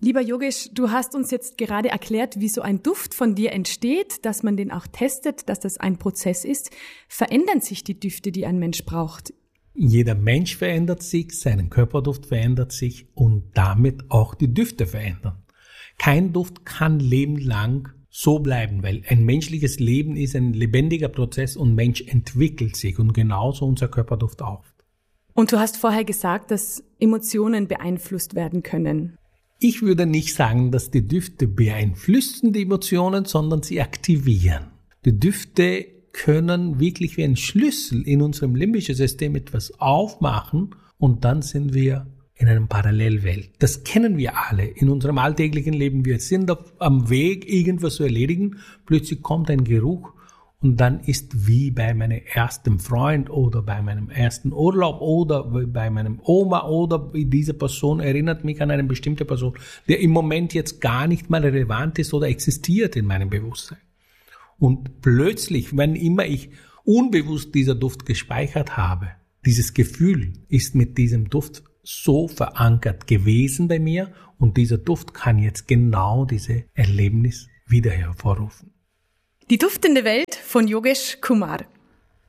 Lieber Yogesh, du hast uns jetzt gerade erklärt, wie so ein Duft von dir entsteht, dass man den auch testet, dass das ein Prozess ist. Verändern sich die Düfte, die ein Mensch braucht? Jeder Mensch verändert sich, sein Körperduft verändert sich und damit auch die Düfte verändern. Kein Duft kann lebenlang so bleiben, weil ein menschliches Leben ist ein lebendiger Prozess und Mensch entwickelt sich und genauso unser Körperduft auch. Und du hast vorher gesagt, dass Emotionen beeinflusst werden können. Ich würde nicht sagen, dass die Düfte beeinflussen die Emotionen, sondern sie aktivieren. Die Düfte können wirklich wie ein Schlüssel in unserem limbischen System etwas aufmachen und dann sind wir in einer Parallelwelt. Das kennen wir alle in unserem alltäglichen Leben. Wir sind am Weg, irgendwas zu erledigen. Plötzlich kommt ein Geruch und dann ist wie bei meinem ersten Freund oder bei meinem ersten Urlaub oder bei meinem Oma oder diese Person erinnert mich an eine bestimmte Person, der im Moment jetzt gar nicht mal relevant ist oder existiert in meinem Bewusstsein. Und plötzlich, wenn immer ich unbewusst dieser Duft gespeichert habe, dieses Gefühl ist mit diesem Duft so verankert gewesen bei mir und dieser Duft kann jetzt genau diese Erlebnis wieder hervorrufen. Die duftende Welt von Yogesh Kumar.